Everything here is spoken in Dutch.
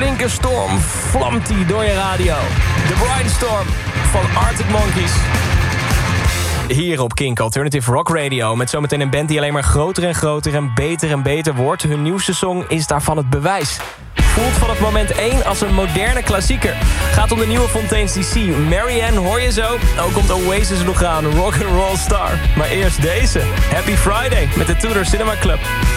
flinke storm vlamt hij door je radio. The Brainstorm van Arctic Monkeys. Hier op Kink Alternative Rock Radio. Met zometeen een band die alleen maar groter en beter wordt. Hun nieuwste song is daarvan het bewijs. Voelt van het moment 1 als een moderne klassieker. Gaat om de nieuwe Fontaine's DC. Marianne hoor je zo. Ook komt Oasis nog aan, Rock'n'Roll Star. Maar eerst deze. Happy Friday met de Tudor Cinema Club.